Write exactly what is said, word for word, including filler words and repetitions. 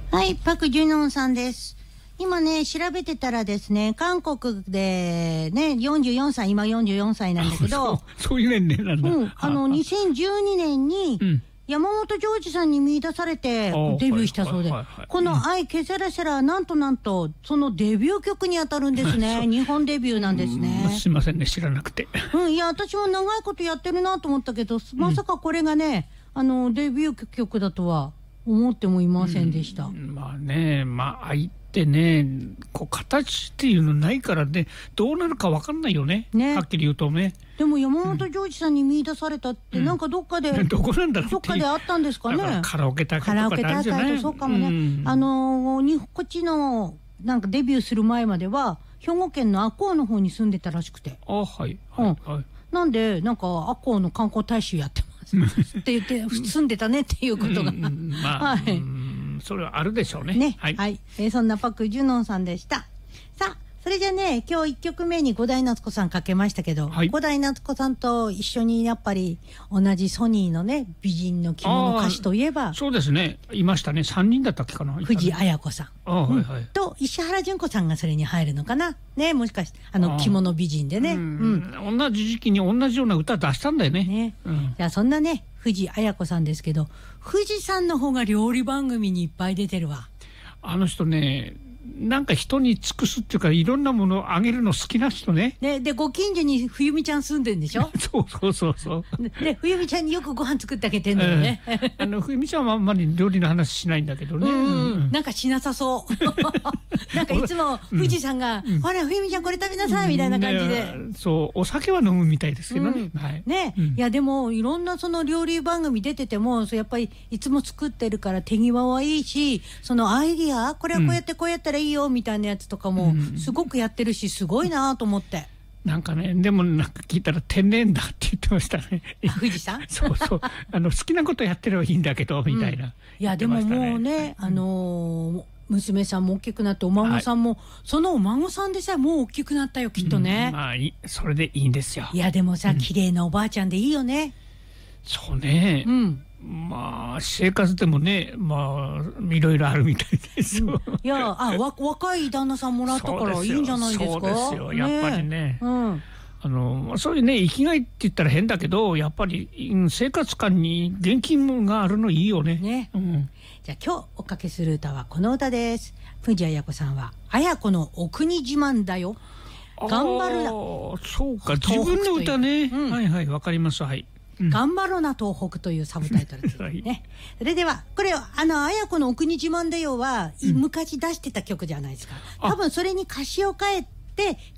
はい、パク・ジュノンさんです。今ね、調べてたらですね、韓国でね、よんじゅうよんさい、今よんじゅうよんさいなんだけど、 そう、そういう年齢なんだ。 うん、あの、にせんじゅうにねんに、うん山本譲二さんに見出されてデビューしたそうで、この愛ケセラセラなんとなんとそのデビュー曲に当たるんですね。日本デビューなんですね。 すいませんね、知らなくて。 うん、いや私も長いことやってるなと思ったけど、まさかこれがね、あのデビュー曲だとは思ってもいませんでした。 うん、まあね、まあ愛ってね、こう形っていうのないからね、どうなるかわかんないよね。ね、はっきり言うとね。 でも山本譲二さんに見出されたって、うん、なんかどっかで、 うん、どこなんだろうどっかであったんですかね。 カラオケ大会とかってあるじゃない。 カラオケ大会とそうかもね。うん、あのー、こっちのなんかデビューする前までは兵庫県の赤穂の方に住んでたらしくて。 あ、はいはい、はい、 なんでなんか赤穂の観光大使やってますって言って住んでたねっていうことが、 まあ、はい、それはあるでしょうね。 ね、はい、はい、えー、そんなパク・ジュノンさんでした。さあ、それじゃね、今日いっきょくめに五代夏子さんかけましたけど、はい、五代夏子さんと一緒にやっぱり同じソニーのね美人の着物歌手といえば、 そうですね、いましたね。さんにんだったっけかな。 藤あや子さん、あ、はいはい、と石原詢子さんがそれに入るのかなね、もしかしてあの着物美人でね、うん、 うん、同じ時期に同じような歌出したんだよね。ね、 うん、じゃあそんなね藤あや子さんですけど、藤さんの方が料理番組にいっぱい出てるわ。 あの人ね、なんか人に尽くすっていうか、いろんなものをあげるの好きな人ね。 ね、でご近所に冬美ちゃん住んでんでしょ。 そうそうそうそう。 で冬美ちゃんによくご飯作ってあげてんだよね。 えー、あの冬美ちゃんはあんまり料理の話しないんだけどね。うんうん、なんかしなさそう。なんかいつも藤さんが、うん、ほら冬美ちゃんこれ食べなさいみたいな感じで、 うんね、そうお酒は飲むみたいですけどね。うん、はい、 ね、うん、いやでもいろんなその料理番組出てても、やっぱりいつも作ってるから手際はいいし、そのアイディアこれはこうやってこうやったらいいよみたいなやつとかもすごくやってるし、すごいなと思って。 なんかね、でもなんか聞いたら天然だって言ってましたね。 富士山そうそう、あの好きなことやってればいいんだけど、みたいな、 うん、いやでももうね、あのー、娘さんも大きくなってお孫さんも、はい、そのお孫さんでさもう大きくなったよきっとね、 うん、まあいそれでいいんですよ。 いやでもさ、うん、綺麗なおばあちゃんでいいよね。 そうね、うん、まあ生活でもね、まあいろいろあるみたいですよ、うん、 いやあわ若い旦那さんもらったからいいんじゃないですか。 そうですよ、やっぱりね、ね、うん、あのそういうね生きがいって言ったら変だけど、やっぱり、うん、生活感に現金があるのいいよね。ね、うん、 じゃあ今日おかけする歌はこの歌です。藤あや子さんはあや子のお国自慢だよ、頑張るな。 そうか、自分の歌ね、うん、はいはい、わかります。はい、 うん、頑張ろな東北というサブタイトルですね、はい、それではこれあのあや子のお国自慢だよは、うん、昔出してた曲じゃないですか。多分それに歌詞を変えて